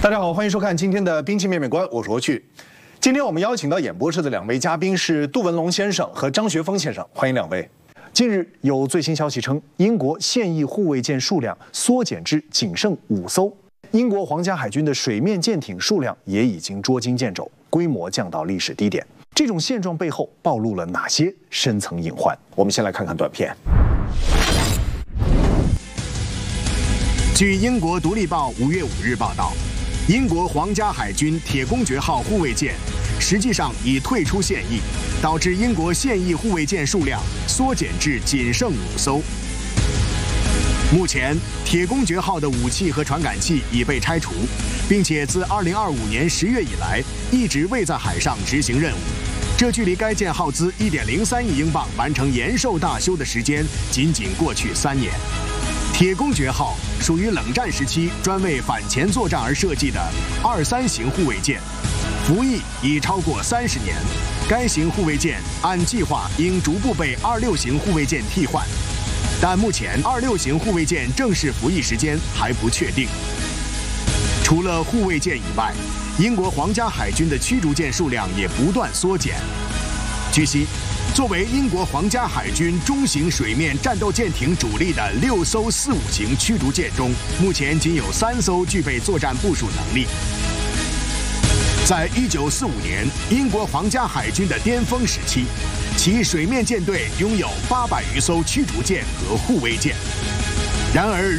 大家好，欢迎收看今天的兵器面面观，我是罗去。今天我们邀请到演播室的两位嘉宾是杜文龙先生和张学峰先生，欢迎两位。近日有最新消息称，英国现役护卫舰数量缩减至仅剩5艘，英国皇家海军的水面舰艇数量也已经捉襟见肘，规模降到历史低点。这种现状背后暴露了哪些深层隐患？我们先来看看短片。 据英国《独立报》5月5日报道，英国皇家海军铁公爵号护卫舰实际上已退出现役，导致英国现役护卫舰数量缩减至仅剩5艘。目前，铁公爵号的武器和传感器已被拆除，并且自2025年10月以来一直未在海上执行任务。这距离该舰耗资1.03亿英镑完成延寿大修的时间仅过去3年。铁公爵号属于冷战时期专为反潜作战而设计的23型护卫舰，服役已超过30年。该型护卫舰按计划应逐步被26型护卫舰替换，但目前26型护卫舰正式服役时间还不确定。除了护卫舰以外，英国皇家海军的驱逐舰数量也不断缩减。据悉，作为英国皇家海军中型水面战斗舰艇主力的6艘45型驱逐舰中，目前仅有3艘具备作战部署能力。在1945年，英国皇家海军的巅峰时期，其水面舰队拥有800余艘驱逐舰和护卫舰。然而，